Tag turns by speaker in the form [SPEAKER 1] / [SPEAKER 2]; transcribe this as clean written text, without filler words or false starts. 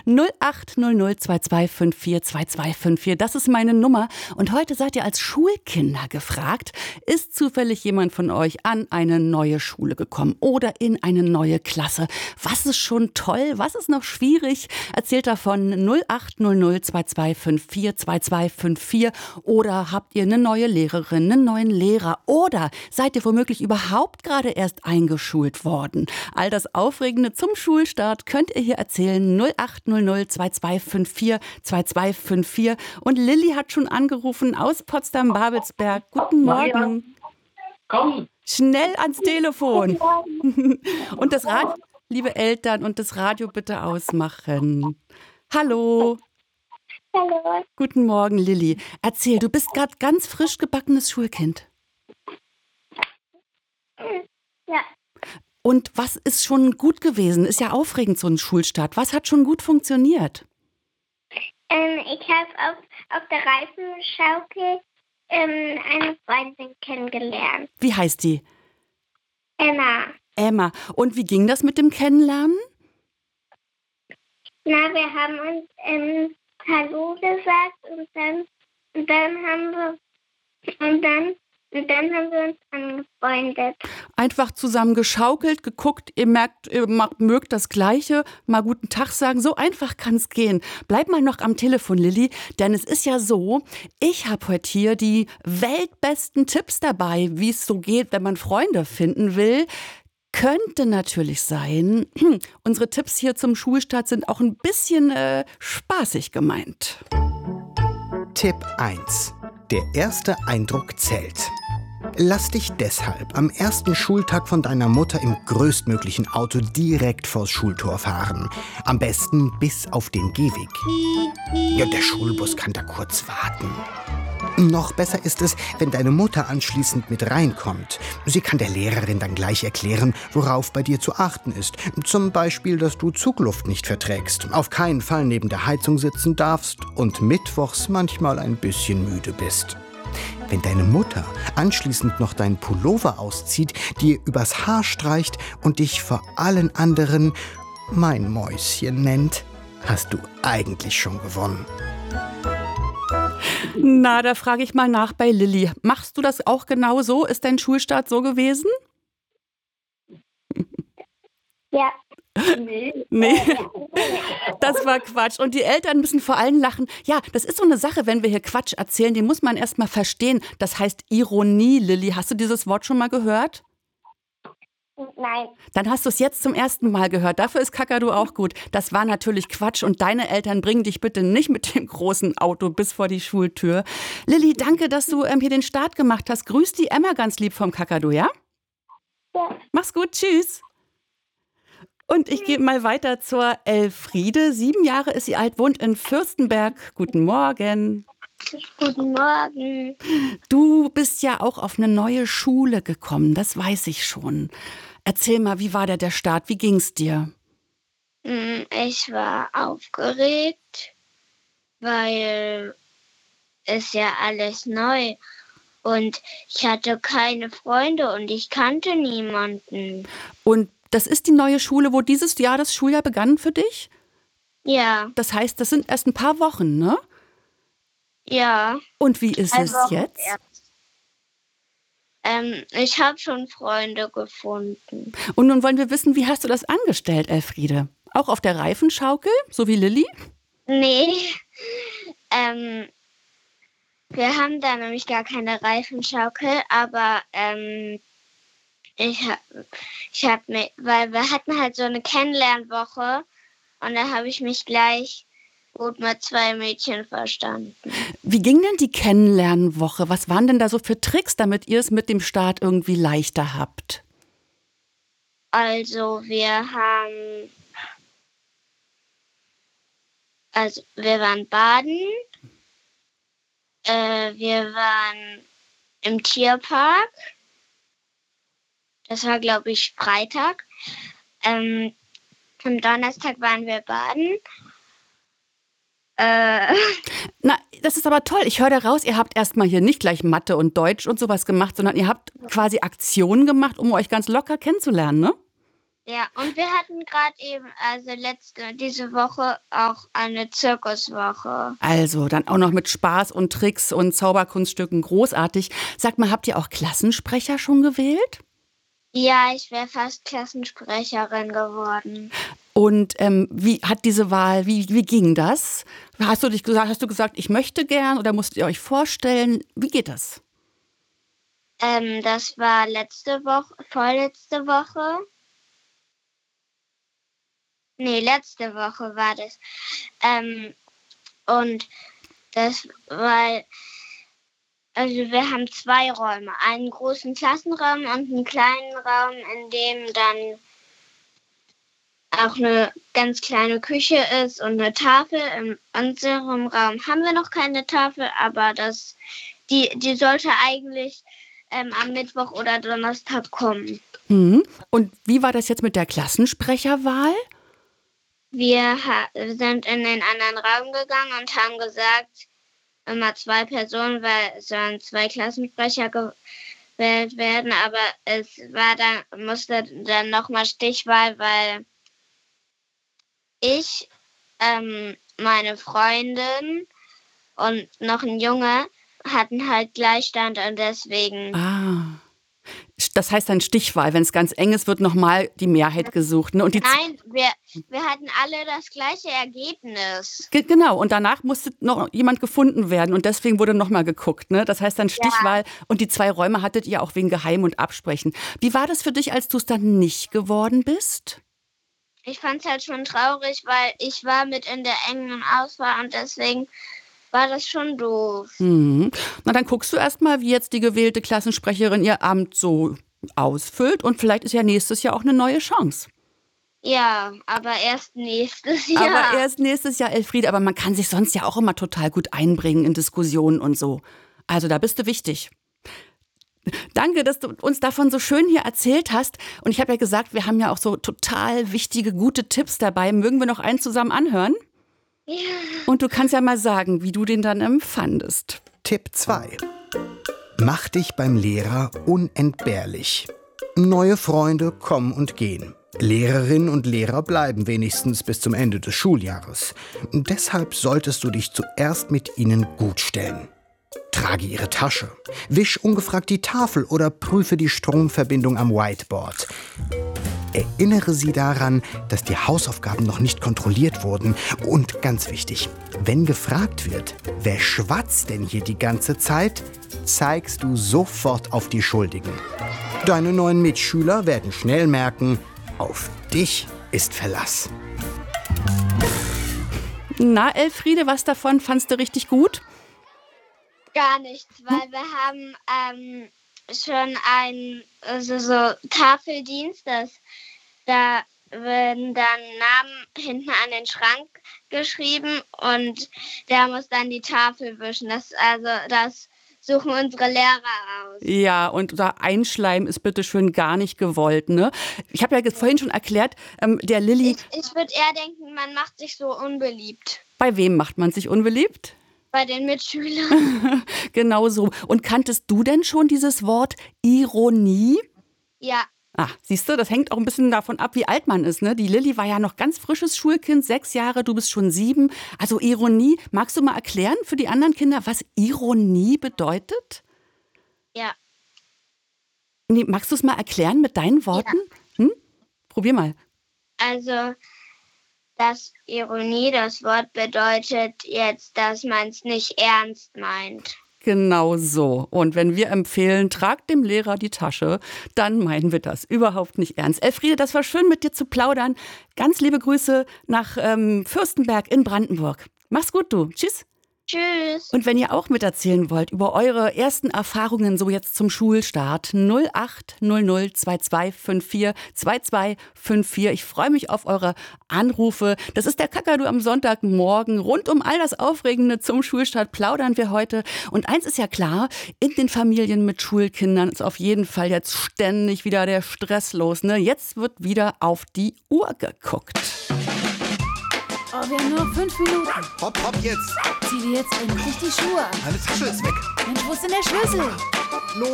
[SPEAKER 1] 0800 2254 2254. Das ist meine Nummer. Und heute seid ihr als Schulkinder gefragt. Ist zufällig jemand von euch an eine neue Schule gekommen oder in eine neue Klasse? Was ist schon toll? Was ist noch schwierig? Erzählt davon 0800 2254 2254. Oder habt ihr eine neue Lehrerin, einen neuen Lehrer? Oder seid ihr womöglich überhaupt gerade erst eingeschult worden? All das Aufregende zum Schulstart könnt ihr hier erzählen. 0800 2254 2254. Und Lilly hat schon angerufen aus Potsdam-Babelsberg. Guten Morgen.
[SPEAKER 2] Komm.
[SPEAKER 1] Schnell ans Telefon. Und das Radio, liebe Eltern, und das Radio bitte ausmachen. Hallo.
[SPEAKER 3] Hallo.
[SPEAKER 1] Guten Morgen, Lilly. Erzähl, du bist gerade ganz frisch gebackenes Schulkind.
[SPEAKER 3] Ja.
[SPEAKER 1] Und was ist schon gut gewesen? Ist ja aufregend, so ein Schulstart. Was hat schon gut funktioniert?
[SPEAKER 3] Ich habe auf der Reifenschaukel eine Freundin kennengelernt.
[SPEAKER 1] Wie heißt die?
[SPEAKER 3] Emma.
[SPEAKER 1] Emma. Und wie ging das mit dem Kennenlernen?
[SPEAKER 3] Na, wir haben uns Hallo gesagt und dann haben wir uns angefreundet.
[SPEAKER 1] Einfach zusammen geschaukelt, geguckt, ihr mögt das Gleiche, mal guten Tag sagen. So einfach kann es gehen. Bleib mal noch am Telefon, Lilly, denn es ist ja so, ich habe heute hier die weltbesten Tipps dabei, wie es so geht, wenn man Freunde finden will. Könnte natürlich sein, unsere Tipps hier zum Schulstart sind auch ein bisschen spaßig gemeint.
[SPEAKER 4] Tipp 1. Der erste Eindruck zählt. Lass dich deshalb am ersten Schultag von deiner Mutter im größtmöglichen Auto direkt vors Schultor fahren. Am besten bis auf den Gehweg. Ja, der Schulbus kann da kurz warten. Noch besser ist es, wenn deine Mutter anschließend mit reinkommt. Sie kann der Lehrerin dann gleich erklären, worauf bei dir zu achten ist. Zum Beispiel, dass du Zugluft nicht verträgst, auf keinen Fall neben der Heizung sitzen darfst und mittwochs manchmal ein bisschen müde bist. Wenn deine Mutter anschließend noch deinen Pullover auszieht, dir übers Haar streicht und dich vor allen anderen mein Mäuschen nennt, hast du eigentlich schon gewonnen.
[SPEAKER 1] Na, da frage ich mal nach bei Lilly. Machst du das auch genau so? Ist dein Schulstart so gewesen?
[SPEAKER 3] Ja.
[SPEAKER 1] Nee, das war Quatsch. Und die Eltern müssen vor allem lachen. Ja, das ist so eine Sache, wenn wir hier Quatsch erzählen, die muss man erst mal verstehen. Das heißt Ironie, Lilly. Hast du dieses Wort schon mal gehört?
[SPEAKER 3] Nein.
[SPEAKER 1] Dann hast du es jetzt zum ersten Mal gehört. Dafür ist Kakadu auch gut. Das war natürlich Quatsch und deine Eltern bringen dich bitte nicht mit dem großen Auto bis vor die Schultür. Lilly, danke, dass du hier den Start gemacht hast. Grüß die Emma ganz lieb vom Kakadu, ja?
[SPEAKER 3] Ja.
[SPEAKER 1] Mach's gut, tschüss. Und ich gehe mal weiter zur Elfriede. 7 Jahre ist sie alt, wohnt in Fürstenberg. Guten Morgen.
[SPEAKER 3] Guten Morgen.
[SPEAKER 1] Du bist ja auch auf eine neue Schule gekommen, das weiß ich schon. Erzähl mal, wie war der Start? Wie ging's dir?
[SPEAKER 3] Ich war aufgeregt, weil es ja alles neu und ich hatte keine Freunde und ich kannte niemanden.
[SPEAKER 1] Und das ist die neue Schule, wo dieses Jahr das Schuljahr begann für dich?
[SPEAKER 3] Ja.
[SPEAKER 1] Das heißt, das sind erst ein paar Wochen, ne?
[SPEAKER 3] Ja.
[SPEAKER 1] Und wie ist es jetzt?
[SPEAKER 3] Ich habe schon Freunde gefunden.
[SPEAKER 1] Und nun wollen wir wissen, wie hast du das angestellt, Elfriede? Auch auf der Reifenschaukel, so wie Lilly?
[SPEAKER 3] Nee. Wir haben da nämlich gar keine Reifenschaukel, aber weil wir hatten halt so eine Kennenlernwoche und da habe ich mich gleich gut mit 2 Mädchen verstanden.
[SPEAKER 1] Wie ging denn die Kennenlernwoche? Was waren denn da so für Tricks, damit ihr es mit dem Start irgendwie leichter habt?
[SPEAKER 3] Also wir waren baden, wir waren im Tierpark, das war glaube ich Freitag, am Donnerstag waren wir baden.
[SPEAKER 1] Na, das ist aber toll. Ich höre da raus, ihr habt erstmal hier nicht gleich Mathe und Deutsch und sowas gemacht, sondern ihr habt quasi Aktionen gemacht, um euch ganz locker kennenzulernen, ne?
[SPEAKER 3] Ja, und wir hatten gerade eben, also diese Woche auch eine Zirkuswoche.
[SPEAKER 1] Also dann auch noch mit Spaß und Tricks und Zauberkunststücken. Großartig. Sag mal, habt ihr auch Klassensprecher schon gewählt?
[SPEAKER 3] Ja, ich wäre fast Klassensprecherin geworden.
[SPEAKER 1] Und wie hat diese Wahl, wie ging das? Hast du gesagt, ich möchte gern oder musstet ihr euch vorstellen? Wie geht das?
[SPEAKER 3] Das war vorletzte Woche. Nee, letzte Woche war das. Und das war, also wir haben 2 Räume. Einen großen Klassenraum und einen kleinen Raum, in dem dann auch eine ganz kleine Küche ist und eine Tafel. In unserem Raum haben wir noch keine Tafel, aber die sollte eigentlich am Mittwoch oder Donnerstag kommen.
[SPEAKER 1] Mhm. Und wie war das jetzt mit der Klassensprecherwahl?
[SPEAKER 3] Wir sind in den anderen Raum gegangen und haben gesagt, immer 2 Personen, weil es sollen 2 Klassensprecher gewählt werden, aber musste dann nochmal Stichwahl, weil ich, meine Freundin und noch ein Junge hatten halt Gleichstand und deswegen.
[SPEAKER 1] Das heißt dann Stichwahl, wenn es ganz eng ist, wird nochmal die Mehrheit gesucht. Ne? Und
[SPEAKER 3] Nein, wir hatten alle das gleiche Ergebnis.
[SPEAKER 1] Genau, und danach musste noch jemand gefunden werden und deswegen wurde nochmal geguckt. Ne? Das heißt dann Stichwahl und die 2 Räume hattet ihr auch wegen Geheim und Absprechen. Wie war das für dich, als du es dann nicht geworden bist?
[SPEAKER 3] Ich fand es halt schon traurig, weil ich war mit in der engen Auswahl und deswegen war das schon doof.
[SPEAKER 1] Mhm. Na, dann guckst du erst mal, wie jetzt die gewählte Klassensprecherin ihr Amt so ausfüllt und vielleicht ist ja nächstes Jahr auch eine neue Chance.
[SPEAKER 3] Ja, aber erst nächstes Jahr.
[SPEAKER 1] Elfriede, aber man kann sich sonst ja auch immer total gut einbringen in Diskussionen und so. Also da bist du wichtig. Danke, dass du uns davon so schön hier erzählt hast. Und ich habe ja gesagt, wir haben ja auch so total wichtige, gute Tipps dabei. Mögen wir noch einen zusammen anhören?
[SPEAKER 3] Ja.
[SPEAKER 1] Und du kannst ja mal sagen, wie du den dann empfandest.
[SPEAKER 4] Tipp 2. Mach dich beim Lehrer unentbehrlich. Neue Freunde kommen und gehen. Lehrerinnen und Lehrer bleiben wenigstens bis zum Ende des Schuljahres. Deshalb solltest du dich zuerst mit ihnen gut stellen. Trage ihre Tasche, wisch ungefragt die Tafel oder prüfe die Stromverbindung am Whiteboard. Erinnere sie daran, dass die Hausaufgaben noch nicht kontrolliert wurden. Und ganz wichtig, wenn gefragt wird, wer schwatzt denn hier die ganze Zeit, zeigst du sofort auf die Schuldigen. Deine neuen Mitschüler werden schnell merken, auf dich ist Verlass.
[SPEAKER 1] Na, Elfriede, was davon fandst du richtig gut?
[SPEAKER 3] Gar nichts, weil wir haben schon so Tafeldienst, da werden dann Namen hinten an den Schrank geschrieben und der muss dann die Tafel wischen. Das suchen unsere Lehrer aus.
[SPEAKER 1] Ja, und da Einschleim ist bitte schön gar nicht gewollt, ne? Ich habe ja vorhin schon erklärt, der Lilly...
[SPEAKER 3] Ich würde eher denken, man macht sich so unbeliebt.
[SPEAKER 1] Bei wem macht man sich unbeliebt?
[SPEAKER 3] Bei den Mitschülern.
[SPEAKER 1] Genau so. Und kanntest du denn schon dieses Wort Ironie?
[SPEAKER 3] Ja.
[SPEAKER 1] Siehst du, das hängt auch ein bisschen davon ab, wie alt man ist. Ne? Die Lilly war ja noch ganz frisches Schulkind, 6 Jahre, du bist schon 7. Also Ironie, magst du mal erklären für die anderen Kinder, was Ironie bedeutet?
[SPEAKER 3] Ja.
[SPEAKER 1] Nee, magst du es mal erklären mit deinen Worten? Ja. Probier mal.
[SPEAKER 3] Also, das Wort bedeutet jetzt, dass man es nicht ernst meint.
[SPEAKER 1] Genau so. Und wenn wir empfehlen, trag dem Lehrer die Tasche, dann meinen wir das überhaupt nicht ernst. Elfriede, das war schön, mit dir zu plaudern. Ganz liebe Grüße nach Fürstenberg in Brandenburg. Mach's gut, du. Tschüss.
[SPEAKER 3] Tschüss.
[SPEAKER 1] Und wenn ihr auch miterzählen wollt über eure ersten Erfahrungen so jetzt zum Schulstart, 0800 2254 2254. Ich freue mich auf eure Anrufe. Das ist der Kakadu am Sonntagmorgen. Rund um all das Aufregende zum Schulstart plaudern wir heute. Und eins ist ja klar, in den Familien mit Schulkindern ist auf jeden Fall jetzt ständig wieder der Stress los. Ne? Jetzt wird wieder auf die Uhr geguckt.
[SPEAKER 2] Oh, wir haben nur 5 Minuten.
[SPEAKER 5] Hopp, hopp, jetzt.
[SPEAKER 2] Zieh dir jetzt endlich die Schuhe an.
[SPEAKER 5] Meine Tasche ist weg.
[SPEAKER 2] Mensch, wo ist denn der Schlüssel?